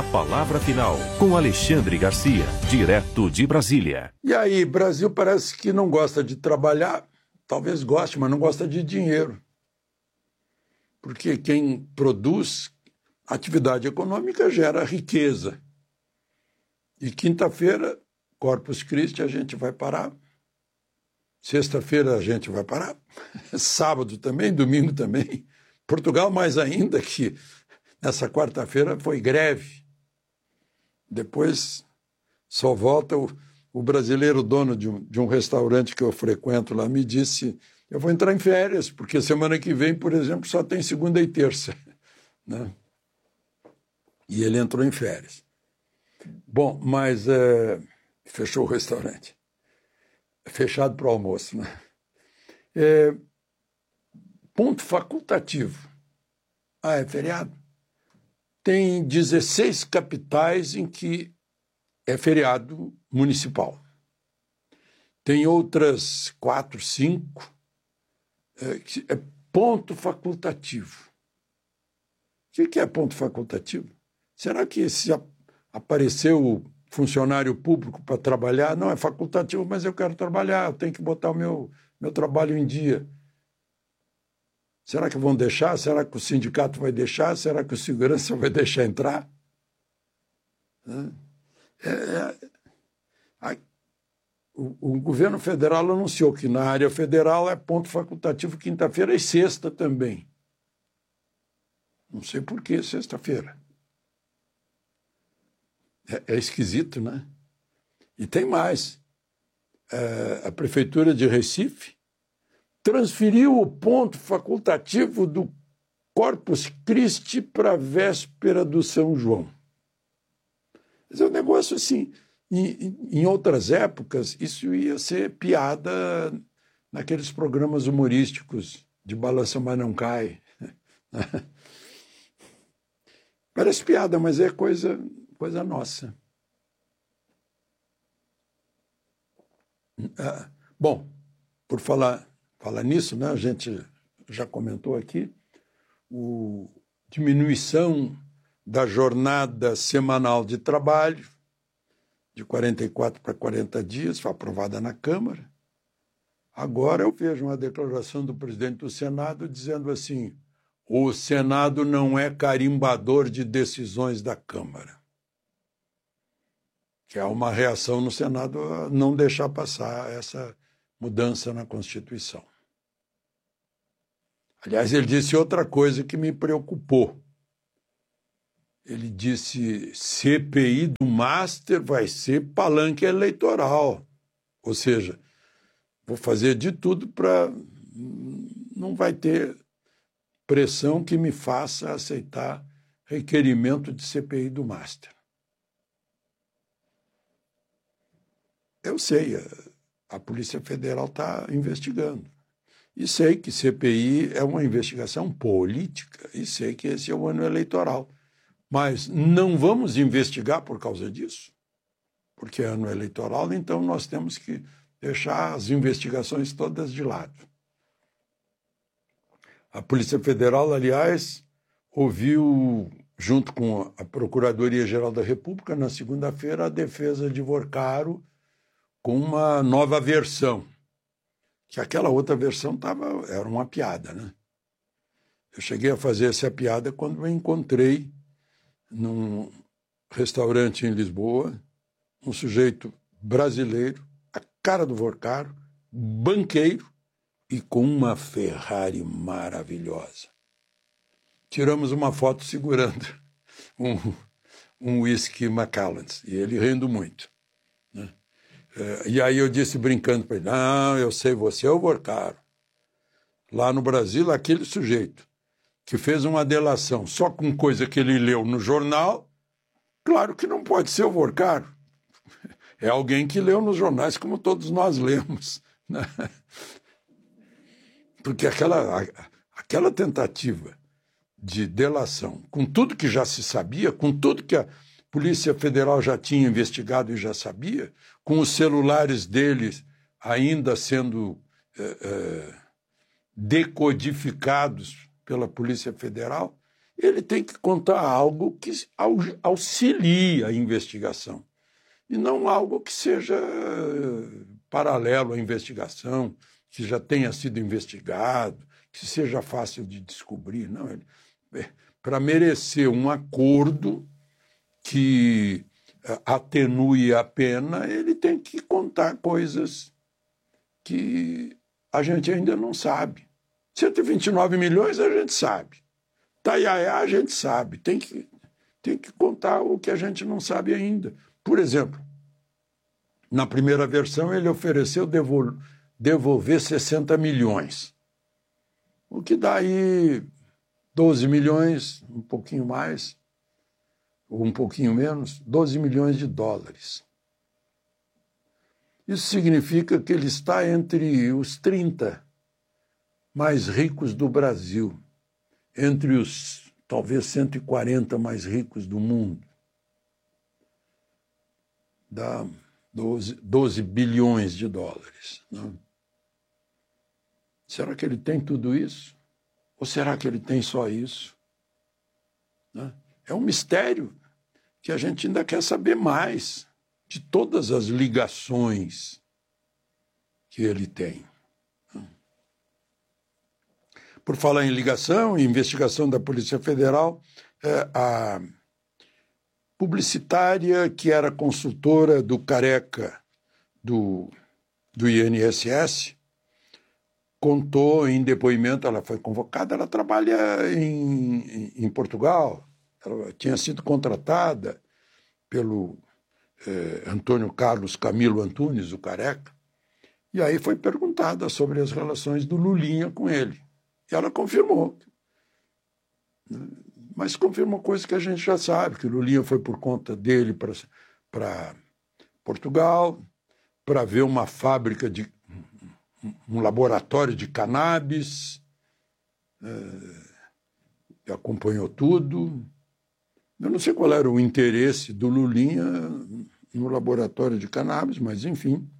palavra final, com Alexandre Garcia, direto de Brasília. E aí, Brasil parece que não gosta de trabalhar, talvez goste, mas não gosta de dinheiro. Porque quem produz atividade econômica gera riqueza. E quinta-feira, Corpus Christi, a gente vai parar. Sexta-feira a gente vai parar. Sábado também, domingo também. Portugal mais ainda, que nessa quarta-feira foi greve. Depois só volta o brasileiro dono de um restaurante que eu frequento lá me disse, eu vou entrar em férias, porque semana que vem, por exemplo, só tem segunda e terça. Né? E ele entrou em férias. Bom, mas fechou o restaurante. Fechado para o almoço. Né? Ponto facultativo. Ah, é feriado? Tem 16 capitais em que é feriado municipal. Tem outras 4, 5 é ponto facultativo. O que é ponto facultativo? Será que se apareceu funcionário público para trabalhar, não é facultativo, mas eu quero trabalhar, eu tenho que botar o meu trabalho em dia. Será que vão deixar? Será que o sindicato vai deixar? Será que o segurança vai deixar entrar? O governo federal anunciou que na área federal é ponto facultativo quinta-feira e sexta também. Não sei por que sexta-feira. É esquisito, né? E tem mais. A Prefeitura de Recife transferiu o ponto facultativo do Corpus Christi para a véspera do São João. Mas é um negócio assim, em outras épocas, isso ia ser piada naqueles programas humorísticos de Balança Mas Não Cai. Parece piada, mas é coisa nossa. Bom, por falar nisso, né, a gente já comentou aqui, a diminuição da jornada semanal de trabalho, de 44 para 40 dias, foi aprovada na Câmara. Agora eu vejo uma declaração do presidente do Senado dizendo assim, o Senado não é carimbador de decisões da Câmara. Que há uma reação no Senado a não deixar passar essa mudança na Constituição. Aliás, ele disse outra coisa que me preocupou. Ele disse, CPI do Master vai ser palanque eleitoral. Ou seja, vou fazer de tudo para... Não vai ter pressão que me faça aceitar requerimento de CPI do Master. Eu sei, a Polícia Federal está investigando. E sei que CPI é uma investigação política, e sei que esse é o ano eleitoral. Mas não vamos investigar por causa disso, porque é ano eleitoral, então nós temos que deixar as investigações todas de lado. A Polícia Federal, aliás, ouviu, junto com a Procuradoria-Geral da República, na segunda-feira, a defesa de Vorcaro com uma nova versão, que aquela outra versão era uma piada, né? Eu cheguei a fazer essa piada quando me encontrei num restaurante em Lisboa, um sujeito brasileiro, a cara do Vorcaro, banqueiro e com uma Ferrari maravilhosa. Tiramos uma foto segurando um whisky Macallan's, e ele rindo muito. Né? E aí eu disse brincando para ele, não, eu sei, você é o Vorcaro. Lá no Brasil, aquele sujeito que fez uma delação só com coisa que ele leu no jornal, claro que não pode ser o Vorcaro. É alguém que leu nos jornais como todos nós lemos. Né? Porque aquela tentativa de delação, com tudo que já se sabia, com tudo que a Polícia Federal já tinha investigado e já sabia, com os celulares deles ainda sendo decodificados pela Polícia Federal, ele tem que contar algo que auxilie a investigação, e não algo que seja paralelo à investigação, que já tenha sido investigado, que seja fácil de descobrir. Não, para merecer um acordo que atenue a pena, ele tem que contar coisas que a gente ainda não sabe. 129 milhões a gente sabe. Taiaiá a gente sabe. Tem que contar o que a gente não sabe ainda. Por exemplo, na primeira versão ele ofereceu devolver 60 milhões. O que dá aí 12 milhões, um pouquinho mais, ou um pouquinho menos, 12 milhões de dólares. Isso significa que ele está entre os 30 mais ricos do Brasil, entre os talvez 140 mais ricos do mundo. Dá 12 bilhões de dólares. Né? Será que ele tem tudo isso? Ou será que ele tem só isso? Né? É um mistério que a gente ainda quer saber mais de todas as ligações que ele tem. Por falar em ligação e investigação da Polícia Federal, a publicitária que era consultora do Careca do INSS contou em depoimento, ela foi convocada, ela trabalha em Portugal, ela tinha sido contratada pelo Antônio Carlos Camilo Antunes, o Careca, e aí foi perguntada sobre as relações do Lulinha com ele. E ela confirmou. Mas confirmou coisa que a gente já sabe, que o Lulinha foi por conta dele para Portugal, para ver uma fábrica um laboratório de cannabis, acompanhou tudo. Eu não sei qual era o interesse do Lulinha no laboratório de cannabis, mas, enfim.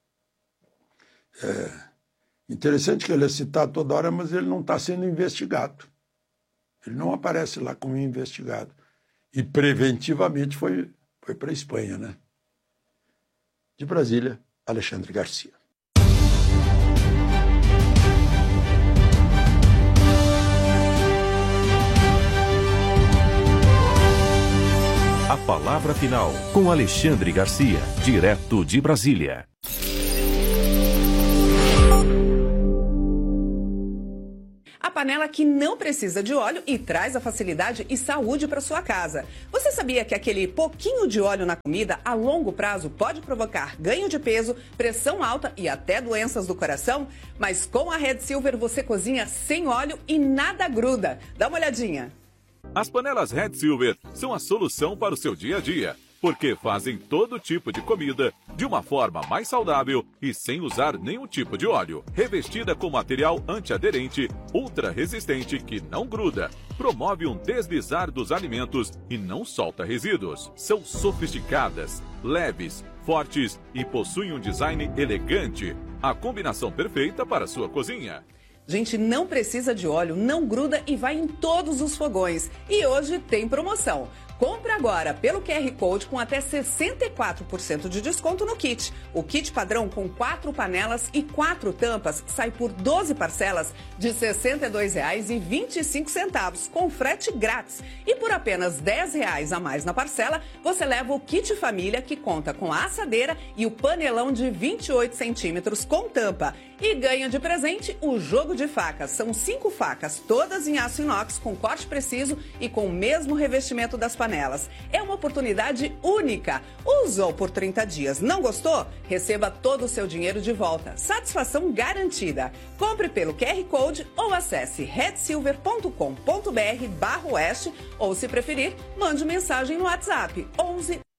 Interessante que ele é citado toda hora, mas ele não está sendo investigado. Ele não aparece lá como investigado. E preventivamente foi para a Espanha, né? De Brasília, Alexandre Garcia. A palavra final com Alexandre Garcia, direto de Brasília. A panela que não precisa de óleo e traz a facilidade e saúde para sua casa. Você sabia que aquele pouquinho de óleo na comida a longo prazo pode provocar ganho de peso, pressão alta e até doenças do coração? Mas com a Red Silver você cozinha sem óleo e nada gruda. Dá uma olhadinha. As panelas Red Silver são a solução para o seu dia a dia, porque fazem todo tipo de comida de uma forma mais saudável e sem usar nenhum tipo de óleo. Revestida com material antiaderente, ultra resistente que não gruda, promove um deslizar dos alimentos e não solta resíduos. São sofisticadas, leves, fortes e possuem um design elegante. A combinação perfeita para a sua cozinha. Gente, não precisa de óleo, não gruda e vai em todos os fogões. E hoje tem promoção. Compre agora pelo QR Code com até 64% de desconto no kit. O kit padrão com 4 panelas e 4 tampas sai por 12 parcelas de R$ 62,25 com frete grátis. E por apenas R$ 10 a mais na parcela, você leva o kit família que conta com a assadeira e o panelão de 28 centímetros com tampa. E ganha de presente o jogo de facas. São 5 facas, todas em aço inox com corte preciso e com o mesmo revestimento das panelas. É uma oportunidade única. Usou por 30 dias, não gostou? Receba todo o seu dinheiro de volta. Satisfação garantida. Compre pelo QR Code ou acesse redsilver.com.br/oeste ou, se preferir, mande mensagem no WhatsApp 11